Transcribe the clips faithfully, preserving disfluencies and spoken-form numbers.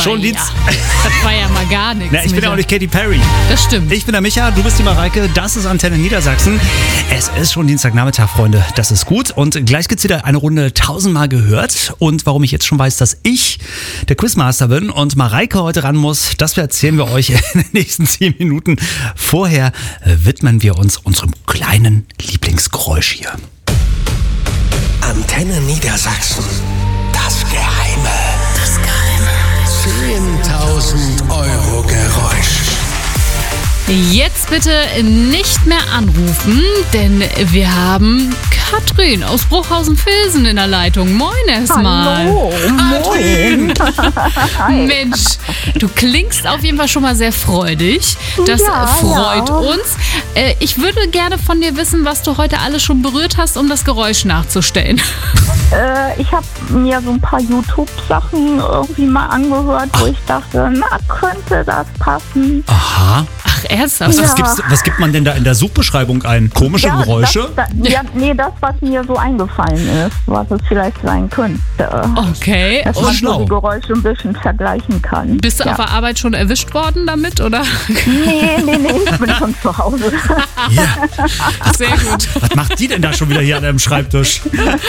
Schon Dienst. Ja. Das war ja mal gar nichts. Na, ich bin ja auch nicht Katy Perry. Das stimmt. Ich bin der Micha, du bist die Mareike, das ist Antenne Niedersachsen. Es ist schon Dienstagnachmittag, Freunde, das ist gut. Und gleich gibt's wieder eine Runde tausendmal gehört. Und warum ich jetzt schon weiß, dass ich der Quizmaster bin und Mareike heute ran muss, das erzählen wir euch in den nächsten zehn Minuten. Vorher äh, widmen wir uns unserem kleinen Lieblingsgeräusch hier. Antenne Niedersachsen. Das Geheime. Das Geheime. zehntausend Euro Geräusch. Jetzt bitte nicht mehr anrufen, denn wir haben Katrin aus Bruchhausen-Vilsen in der Leitung. Moin erstmal. Hallo, moin. Mensch, du klingst auf jeden Fall schon mal sehr freudig. Das Ja, freut ja. uns. Äh, Ich würde gerne von dir wissen, was du heute alles schon berührt hast, um das Geräusch nachzustellen. Äh, ich habe mir so ein paar YouTube-Sachen irgendwie mal angehört, wo ich dachte, na, könnte das passen. Aha. Ach, ernsthaft? Was, Ja. gibt's, was gibt man denn da in der Suchbeschreibung ein? Komische Ja, Geräusche? Das, das, ja, nee, das, was mir so eingefallen ist, was es vielleicht sein könnte. Okay. Dass Oh, man schlau. so die Geräusche ein bisschen vergleichen kann. Bist du ja. auf der Arbeit schon erwischt worden damit, oder? Nee, nee, nee, ich bin schon zu Hause. Ja. Sehr gut. Was macht die denn da schon wieder hier an deinem Schreibtisch?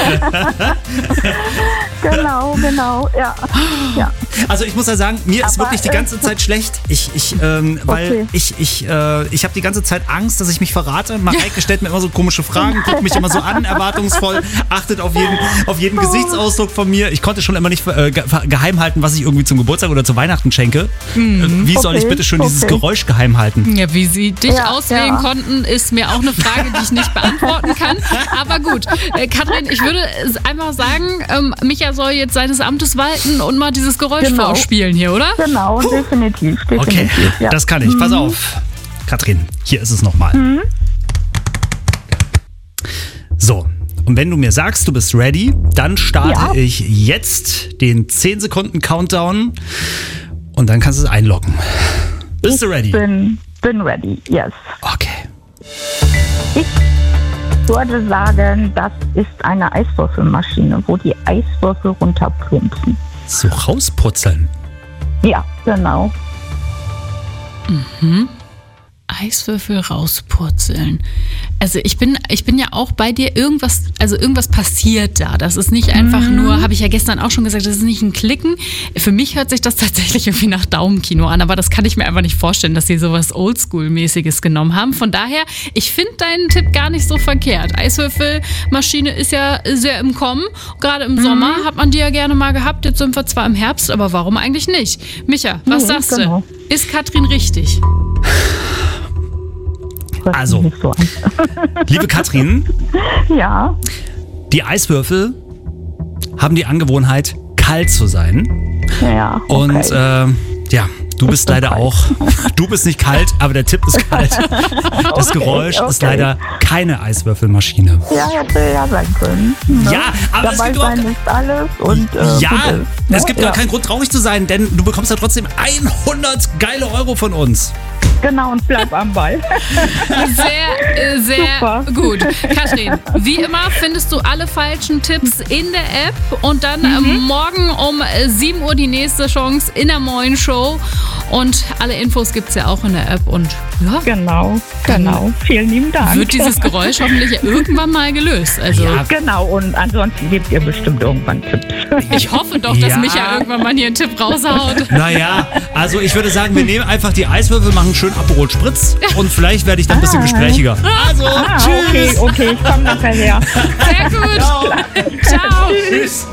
Genau, genau, ja. ja. Also ich muss ja sagen, mir ist Aber, wirklich die äh, ganze Zeit schlecht. Ich, ich, ähm, weil Okay. ich, ich, äh, ich habe die ganze Zeit Angst, dass ich mich verrate. Mareike stellt mir immer so komische Fragen, guckt mich immer so an, erwartungsvoll, achtet auf jeden, auf jeden Oh. Gesichtsausdruck von mir. Ich konnte schon immer nicht äh, ge geheim halten, was ich irgendwie zum Geburtstag oder zu Weihnachten schenke. Äh, Wie soll ich Okay, bitte schon dieses okay. Geräusch geheim halten? Ja, wie sie dich Ja, auswählen ja. konnten, ist mir auch eine Frage, die ich nicht beantworten kann. Aber gut, äh, Katrin, ich würde es einfach sagen, ähm, Micha soll jetzt seines Amtes walten und mal dieses Geräusch Genau. vorspielen hier, oder? Genau, definitiv, definitiv. Okay, ja. das kann ich. Pass auf. Katrin, hier ist es nochmal. So, und wenn du mir sagst, du bist ready, dann starte Ja. ich jetzt den zehn Sekunden Countdown und dann kannst du es einloggen. Bist du ready? Bin, bin ready, yes. Okay. Ich würde sagen, das ist eine Eiswürfelmaschine, wo die Eiswürfel runterplumpsen. So rausputzeln. Ja, genau. Eiswürfel rauspurzeln. Also ich bin, ich bin ja auch bei dir, irgendwas, also irgendwas passiert da. Das ist nicht einfach nur, habe ich ja gestern auch schon gesagt, das ist nicht ein Klicken. Für mich hört sich das tatsächlich irgendwie nach Daumenkino an, aber das kann ich mir einfach nicht vorstellen, dass sie sowas Oldschool-mäßiges genommen haben. Von daher, ich finde deinen Tipp gar nicht so verkehrt. Eiswürfelmaschine ist ja sehr im Kommen. Gerade im Sommer hat man die ja gerne mal gehabt. Jetzt sind wir zwar im Herbst, aber warum eigentlich nicht? Micha, was Nee, sagst genau. du? Ist Katrin richtig? Hört sich Also. nicht so an. Liebe Katrin, Ja, die Eiswürfel haben die Angewohnheit, kalt zu sein. ja. Okay. Und äh, ja, du bist bin leider kalt. auch, du bist nicht kalt, aber der Tipp ist kalt. Das Okay, Geräusch ist okay. leider keine Eiswürfelmaschine. ja, hätte ja sein können. Ne? Ja, aber es Dabei gibt überhaupt sein ist alles und äh, Ja, gut ist, ne? es gibt ja. gar keinen Grund traurig zu sein, denn du bekommst ja trotzdem hundert geile Euro von uns. Genau, und bleib am Ball. Sehr, äh, sehr Super. gut. Katrin, wie immer findest du alle falschen Tipps in der App und dann Mhm. äh, morgen um äh, sieben Uhr die nächste Chance in der Moin Show. Und alle Infos gibt es ja auch in der App. Und ja, Genau, genau. Vielen lieben Dank. wird dieses Geräusch hoffentlich irgendwann mal gelöst. Also Ja. Genau, und ansonsten gebt ihr bestimmt irgendwann Tipps. ich hoffe doch, dass Ja. Micha irgendwann mal hier einen Tipp raushaut. Naja, also ich würde sagen, wir nehmen einfach die Eiswürfel, machen schön Aperol Spritz und vielleicht werde ich dann ein bisschen gesprächiger. Also, Ah, tschüss. okay, okay, ich komme nachher her. Sehr gut. Ciao. Tschüss.